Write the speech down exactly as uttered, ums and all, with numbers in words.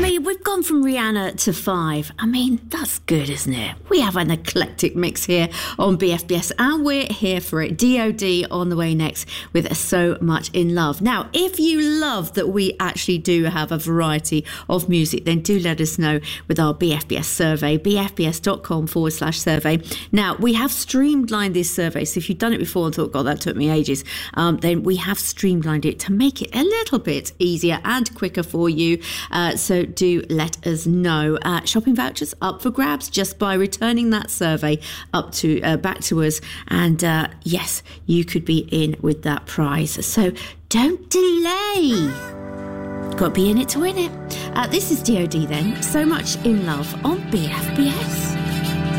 mean, we've gone from Rihanna to Five. I mean, that's good, isn't it? We have an eclectic mix here on B F B S, and we're here for it. D O D on the way next with So Much in Love. Now, if you love that we actually do have a variety of music, then do let us know with our B F B S survey, bfbs.com forward slash survey. Now, we have streamlined this survey, so if you've done it before and thought, God, that took me ages, um, then we have streamlined it to make it a little bit easier and quicker for you. Uh, so do let us know. Uh, shopping vouchers up for grabs just by returning that survey up to uh, back to us, and uh, yes, you could be in with that prize. So don't delay. Got to be in it to win it. Uh, this is D O D then. So Much in Love on B F B S.